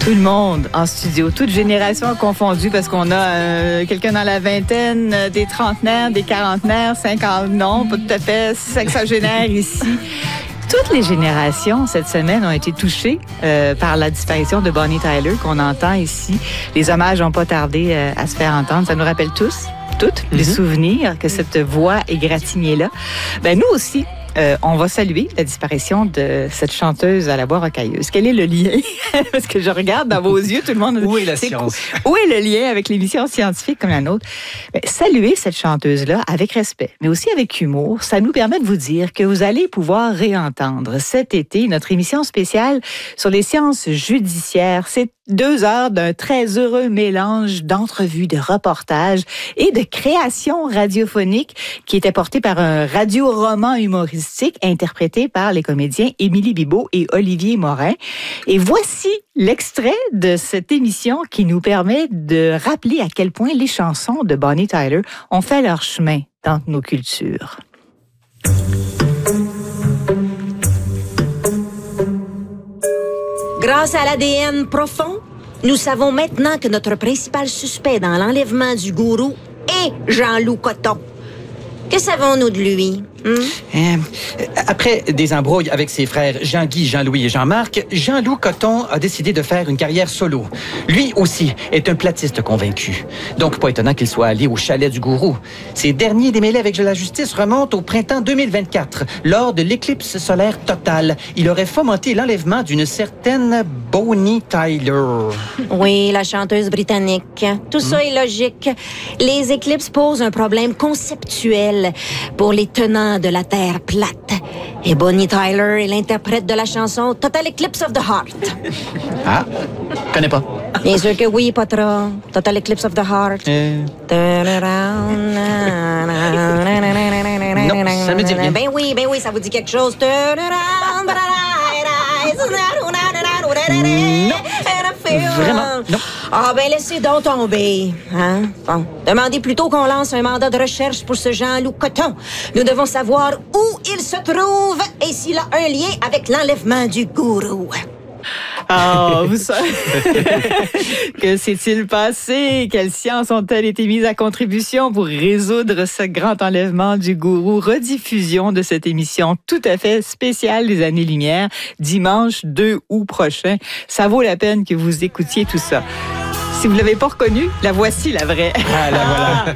Tout le monde en studio, toute génération confondue, parce qu'on a quelqu'un dans la vingtaine, des trentenaires, des quarantenaires, 50, non, pas tout à fait, sexagénaires ici. Toutes les générations, cette semaine, ont été touchées par la disparition de Bonnie Tyler, qu'on entend ici. Les hommages n'ont pas tardé à se faire entendre. Ça nous rappelle toutes, les souvenirs que cette voix égratignée-là. Ben, nous aussi, on va saluer la disparition de cette chanteuse à la voix rocailleuse. Quel est le lien? Parce que je regarde dans vos yeux, tout le monde... Où est la science? Où est le lien avec l'émission scientifique comme la nôtre? Ben, saluer cette chanteuse-là avec respect, mais aussi avec humour, ça nous permet de vous dire que vous allez pouvoir réentendre cet été notre émission spéciale sur les sciences judiciaires. C'est 2 heures d'un très heureux mélange d'entrevues, de reportages et de créations radiophoniques qui était porté par un radio-roman humoristique interprété par les comédiens Émilie Bibeau et Olivier Morin. Et voici l'extrait de cette émission qui nous permet de rappeler à quel point les chansons de Bonnie Tyler ont fait leur chemin dans nos cultures. Grâce à l'ADN profond, nous savons maintenant que notre principal suspect dans l'enlèvement du gourou est Jean-Loup Coton. Que savons-nous de lui? Après des embrouilles avec ses frères Jean-Guy, Jean-Louis et Jean-Marc, Jean-Loup Coton a décidé de faire une carrière solo. Lui aussi est un platiste convaincu. Donc, pas étonnant qu'il soit allé au chalet du gourou. Ces derniers démêlés avec la justice remontent au printemps 2024, lors de l'éclipse solaire totale. Il aurait fomenté l'enlèvement d'une certaine Bonnie Tyler. Oui, la chanteuse britannique. Tout ça est logique. Les éclipses posent un problème conceptuel pour les tenants de la Terre plate. Et Bonnie Tyler est l'interprète de la chanson Total Eclipse of the Heart. Ah, connais pas. Bien sûr que oui, pas trop. Total Eclipse of the Heart. Turn around. Non, ça me dit rien. Ben oui, ça vous dit quelque chose. Turn around. Non, vraiment, non. Ah, ben laissez donc tomber. Hein? Bon, demandez plutôt qu'on lance un mandat de recherche pour ce Jean-Loup Coton. Nous devons savoir où il se trouve et s'il a un lien avec l'enlèvement du gourou. Ah, vous savez, que s'est-il passé? Quelles sciences ont-elles été mises à contribution pour résoudre ce grand enlèvement du gourou? Rediffusion de cette émission tout à fait spéciale des Années-Lumière, dimanche 2 août prochain. Ça vaut la peine que vous écoutiez tout ça. Si vous ne l'avez pas reconnu, la voici, la vraie. Ah, la voilà.